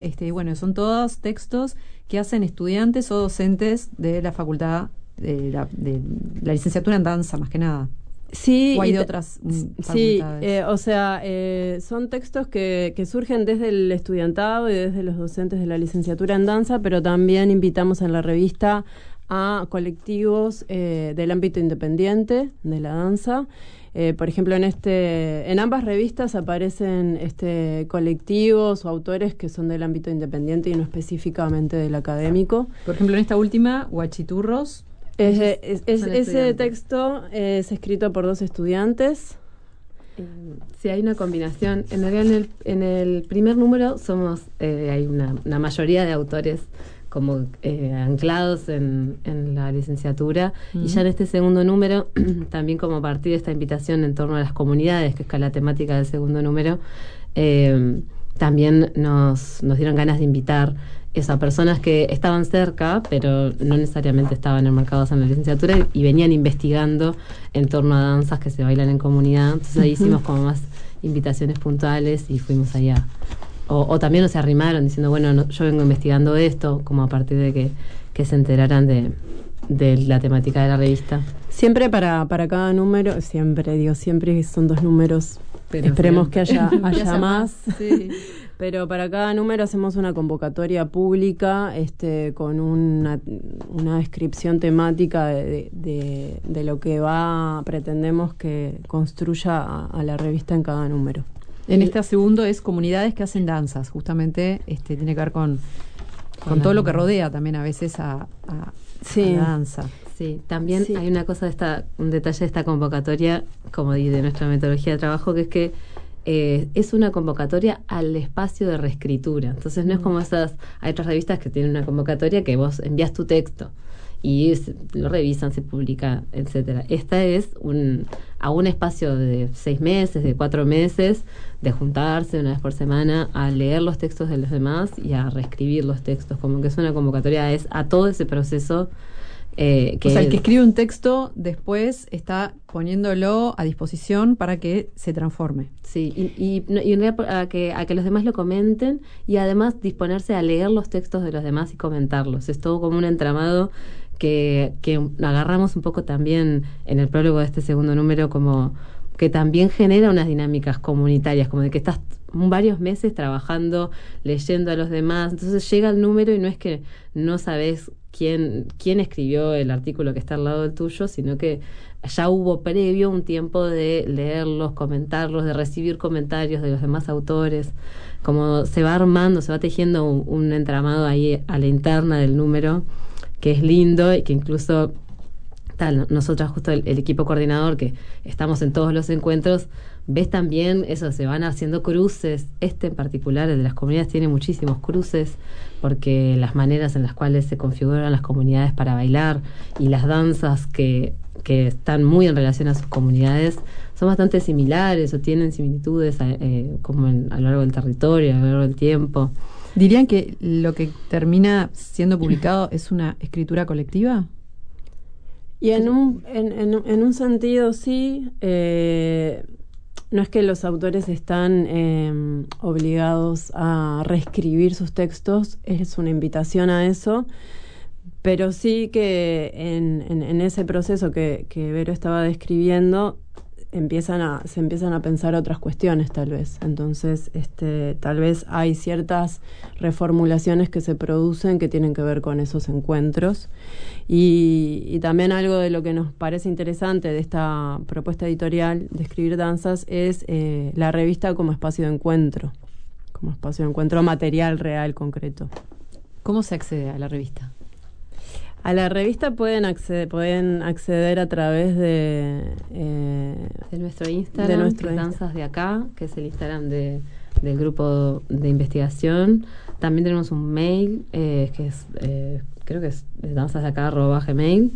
Bueno, son todos textos que hacen estudiantes o docentes de la facultad, de la licenciatura en danza, más que nada. Sí, ¿O hay de otras facultades? Son textos que surgen desde el estudiantado y desde los docentes de la licenciatura en danza, pero también invitamos en la revista a colectivos del ámbito independiente de la danza. Por ejemplo, en ambas revistas aparecen colectivos o autores que son del ámbito independiente y no específicamente del académico. Por ejemplo, en esta última, Huachiturros. Ese texto es escrito por 2 estudiantes. Sí, hay una combinación. En realidad, en el primer número hay una mayoría de autores como anclados en la licenciatura, y ya en este segundo número, también como a partir de esta invitación en torno a las comunidades, que es la temática del segundo número, también nos dieron ganas de invitar a personas que estaban cerca, pero no necesariamente estaban enmarcados en la licenciatura y venían investigando en torno a danzas que se bailan en comunidad. Entonces ahí hicimos como más invitaciones puntuales y fuimos allá. O también nos arrimaron diciendo, bueno, yo vengo investigando esto, como a partir de que se enteraran de la temática de la revista. Siempre para cada número, siempre son 2 números, pero esperemos que haya más. Sí. Pero para cada número hacemos una convocatoria pública con una descripción temática de lo que pretendemos que construya a la revista en cada número. En este segundo es comunidades que hacen danzas, justamente tiene que ver con todo lo que rodea también a veces a la danza. Sí, también hay una cosa un detalle de esta convocatoria, como de nuestra metodología de trabajo, que es que es una convocatoria al espacio de reescritura. Entonces no es como hay otras revistas que tienen una convocatoria que vos envías tu texto y lo revisan, se publica, etcétera. Esta es a un espacio de 6 meses, de 4 meses, de juntarse una vez por semana a leer los textos de los demás y a reescribir los textos, como que es una convocatoria a todo ese proceso. El que escribe un texto después está poniéndolo a disposición para que se transforme. Sí, y en realidad a que los demás lo comenten y además disponerse a leer los textos de los demás y comentarlos. Es todo como un entramado que agarramos un poco también en el prólogo de este segundo número, como que también genera unas dinámicas comunitarias, como de que estás varios meses trabajando, leyendo a los demás. Entonces llega el número y no es que no sabes quién escribió el artículo que está al lado del tuyo, sino que ya hubo previo un tiempo de leerlos, comentarlos, de recibir comentarios de los demás autores. Como se va armando, se va tejiendo un entramado ahí a la interna del número, que es lindo y que incluso nosotras, justo el equipo coordinador, que estamos en todos los encuentros, ves también eso, se van haciendo cruces. En particular, el de las comunidades, tiene muchísimos cruces, porque las maneras en las cuales se configuran las comunidades para bailar y las danzas que están muy en relación a sus comunidades son bastante similares o tienen similitudes como a lo largo del territorio, a lo largo del tiempo. ¿Dirían que lo que termina siendo publicado es una escritura colectiva? Y en un sentido sí. No es que los autores están obligados a reescribir sus textos, es una invitación a eso, pero sí que en ese proceso que Vero estaba describiendo se empiezan a pensar otras cuestiones, tal vez. Entonces, tal vez hay ciertas reformulaciones que se producen que tienen que ver con esos encuentros. Y también algo de lo que nos parece interesante de esta propuesta editorial de escribir danzas es la revista como espacio de encuentro material, real, concreto. ¿Cómo se accede a la revista? A la revista pueden acceder a través de nuestro Instagram, Danzas de Acá, que es el Instagram del grupo de investigación. También tenemos un mail, que es creo que es danzasdeacá@gmail.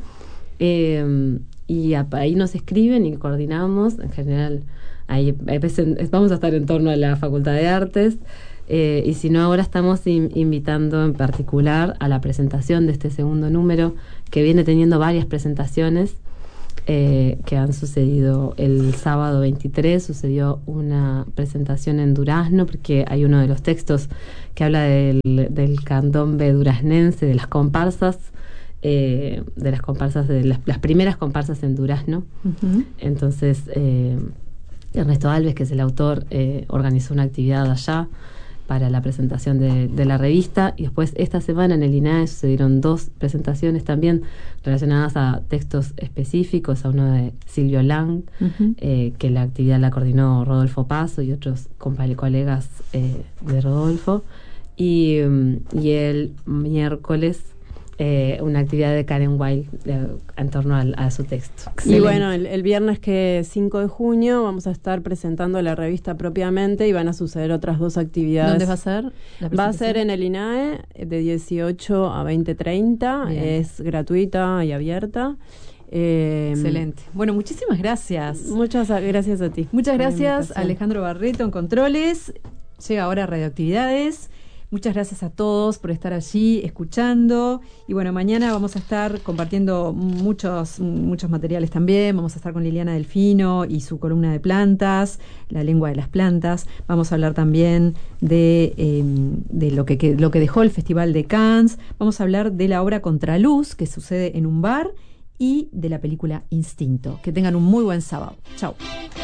Y ahí nos escriben y coordinamos. En general, ahí a veces vamos a estar en torno a la Facultad de Artes. Y si no, ahora estamos invitando en particular a la presentación de este segundo número, que viene teniendo varias presentaciones que han sucedido. El sábado 23 sucedió una presentación en Durazno, porque hay uno de los textos que habla del candombe duraznense, de las comparsas, de las primeras comparsas en Durazno. Uh-huh. Entonces, Ernesto Alves, que es el autor, organizó una actividad allá para la presentación de la revista, y después esta semana en el INAE sucedieron 2 presentaciones también relacionadas a textos específicos, a uno de Silvio Lang, uh-huh, que la actividad la coordinó Rodolfo Paso y otros colegas de Rodolfo, y el miércoles una actividad de Karen Weil en torno a su texto. Excelente. Y bueno, el viernes, que es 5 de junio, vamos a estar presentando la revista propiamente, y van a suceder otras 2 actividades. ¿Dónde va a ser? Va a ser en el INAE de 18 a 20:30. Es gratuita y abierta. Excelente. Bueno, muchísimas gracias. Muchas gracias a ti. Muchas gracias, Alejandro Barreto en Controles. Llega ahora Radioactividades. Muchas gracias a todos por estar allí escuchando. Y bueno, mañana vamos a estar compartiendo muchos materiales también. Vamos a estar con Liliana Delfino y su columna de plantas, la lengua de las plantas. Vamos a hablar también de lo que dejó el Festival de Cannes. Vamos a hablar de la obra Contraluz, que sucede en un bar, y de la película Instinto. Que tengan un muy buen sábado. Chau.